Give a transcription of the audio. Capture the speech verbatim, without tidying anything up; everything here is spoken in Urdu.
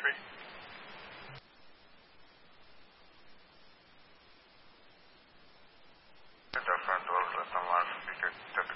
country. The front door, let the last speaker to